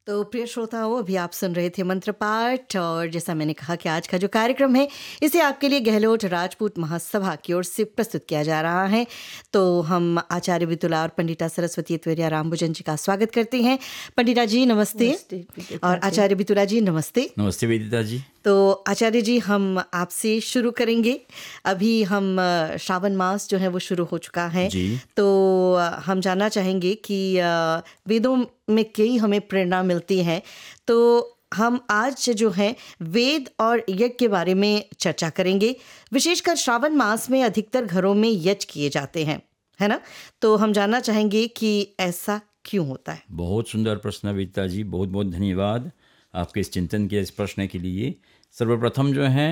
तो प्रिय श्रोताओं, अभी आप सुन रहे थे मंत्र पाठ। और जैसा मैंने कहा कि आज का जो कार्यक्रम है इसे आपके लिए गहलोत राजपूत महासभा की ओर से प्रस्तुत किया जा रहा है। तो हम आचार्य वितुला और पंडिता सरस्वती त्वेरिया रामभुजन जी का स्वागत करते हैं। पंडिता जी नमस्ते, और आचार्य वितुला जी नमस्ते। नमस्ते वेदिता जी। तो आचार्य जी, हम आपसे शुरू करेंगे। अभी हम श्रावण मास जो है वो शुरू हो चुका है जी। तो हम जानना चाहेंगे कि वेदों में कई हमें प्रेरणा मिलती है। तो हम आज जो है वेद और यज्ञ के बारे में चर्चा करेंगे। विशेषकर श्रावण मास में अधिकतर घरों में यज्ञ किए जाते हैं, है ना? तो हम जानना चाहेंगे कि ऐसा क्यों होता है। बहुत सुंदर प्रश्न वेदिता जी, बहुत बहुत धन्यवाद आपके इस चिंतन के, इस प्रश्न के लिए। सर्वप्रथम जो है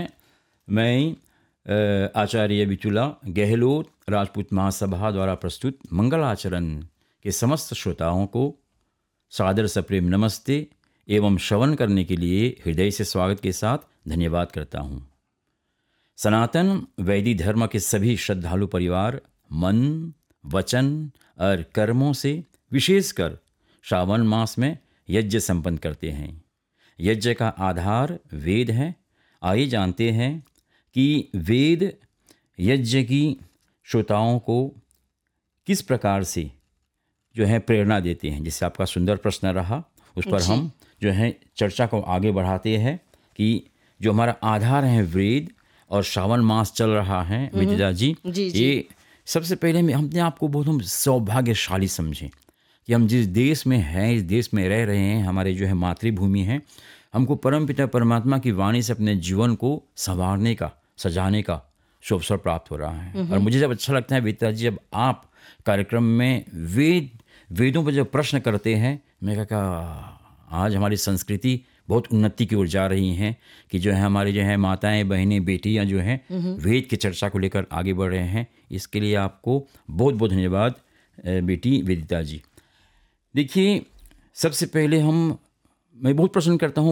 मैं आचार्य वितुला गहलोत राजपूत महासभा द्वारा प्रस्तुत मंगलाचरण के समस्त श्रोताओं को सादर सप्रेम नमस्ते एवं श्रवण करने के लिए हृदय से स्वागत के साथ धन्यवाद करता हूँ। सनातन वैदिक धर्म के सभी श्रद्धालु परिवार मन, वचन और कर्मों से विशेषकर श्रावण मास में यज्ञ संपन्न करते हैं। यज्ञ का आधार वेद है। आइए जानते हैं कि वेद यज्ञ की श्रोताओं को किस प्रकार से जो है प्रेरणा देते हैं। जिससे आपका सुंदर प्रश्न रहा, उस पर हम जो है चर्चा को आगे बढ़ाते हैं कि जो हमारा आधार है वेद और श्रावण मास चल रहा है विदिता जी, ये सबसे पहले में हमने आपको बहुत हम सौभाग्यशाली समझें कि हम जिस देश में हैं, इस देश में रह रहे हैं, हमारे जो है मातृभूमि है, हमको परमपिता परमात्मा की वाणी से अपने जीवन को संवारने का, सजाने का शुभ अवसर प्राप्त हो रहा है। और मुझे जब अच्छा लगता है विदिता जी, जब आप कार्यक्रम में वेदों पर जब प्रश्न करते हैं, मैं कहा आज हमारी संस्कृति बहुत उन्नति की ओर जा रही हैं कि जो है हमारी जो है माताएं, बहनें, बेटियां जो हैं वेद की चर्चा को लेकर आगे बढ़ रहे हैं। इसके लिए आपको बहुत बहुत धन्यवाद बेटी वेदिता जी। देखिए, सबसे पहले मैं बहुत पसंद करता हूँ